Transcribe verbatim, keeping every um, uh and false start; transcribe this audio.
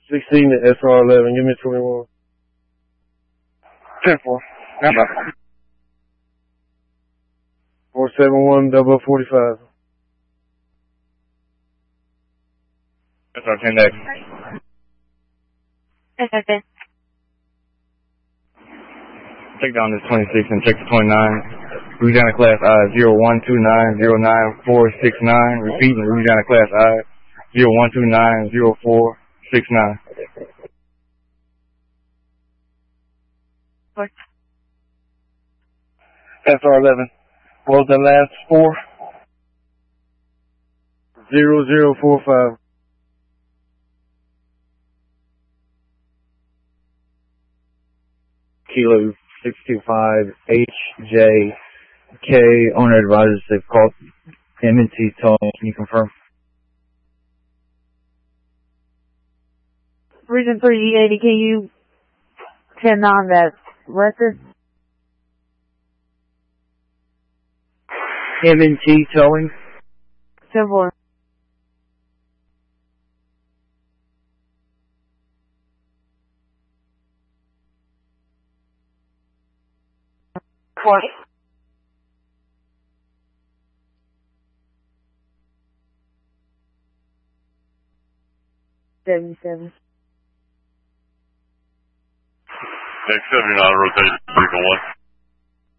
sixteen to S R eleven, give me twenty-one. ten four. four seven one, double forty-five. S R ten X. S R ten. Take down this twenty-six and check the twenty-nine. Louisiana Class I, zero one two nine zero nine four six nine. Repeating, Louisiana Class I, zero one two nine zero four six nine. What? S R eleven. What was the last four? Zero zero four five. Kilo six two five H J K, owner advisors they've called M and T towing. Can you confirm? Region three eighty, can you turn on that record? M and T towing? ten four. Four. seventy-seven. Next seventy-nine, rotation, vehicle one.